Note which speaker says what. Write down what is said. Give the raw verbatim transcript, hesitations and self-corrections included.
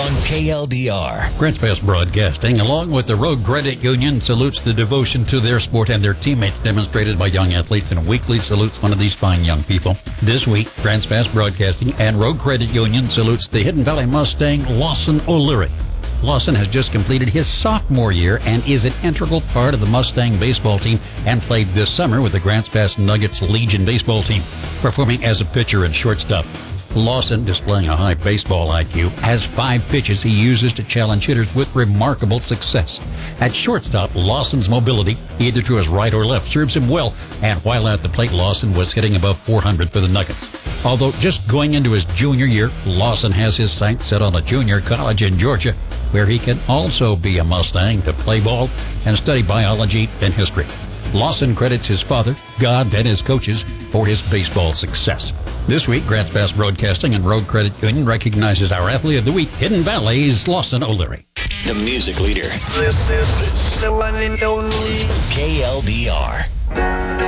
Speaker 1: on K L D R.
Speaker 2: Grants Pass Broadcasting, along with the Road Credit Union, salutes the devotion to their sport and their teammates demonstrated by young athletes, and weekly salutes one of these fine young people. This week, Grants Pass Broadcasting and Road Credit Union salutes the Hidden Valley Mustang Lawson O'Leary. Lawson has just completed his sophomore year and is an integral part of the Mustang baseball team and played this summer with the Grants Pass Nuggets Legion baseball team, performing as a pitcher and shortstop. Lawson, displaying a high baseball I Q, has five pitches he uses to challenge hitters with remarkable success. At shortstop, Lawson's mobility, either to his right or left, serves him well, and while at the plate, Lawson was hitting above four hundred for the Nuggets. Although just going into his junior year, Lawson has his sights set on a junior college in Georgia, where he can also be a Mustang to play ball and study biology and history. Lawson credits his father, God, and his coaches for his baseball success. This week, Grants Pass Broadcasting and Road Credit Union recognizes our Athlete of the Week, Hidden Valley's Lawson O'Leary.
Speaker 1: The music leader.
Speaker 3: This is the one and only
Speaker 1: K L D R.